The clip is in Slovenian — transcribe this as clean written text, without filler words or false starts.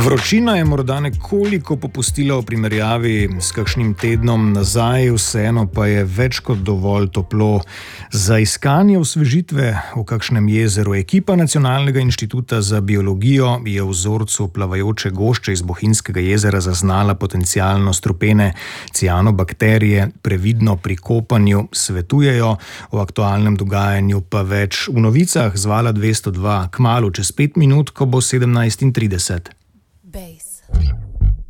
Vročina je morda nekoliko popustila v primerjavi s kakšnim tednom nazaj, vseeno pa je več kot dovolj toplo. Za iskanje osvežitve v kakšnem jezeru ekipa Nacionalnega inštituta za biologijo je v vzorcu plavajoče gošče iz Bohinjskega jezera zaznala potencialno strupene cianobakterije. Previdno pri kopanju svetujejo, o aktualnem dogajanju pa več v novicah z Vala 202, kmalu čez 5 minut, ko bo 17:30. Bass.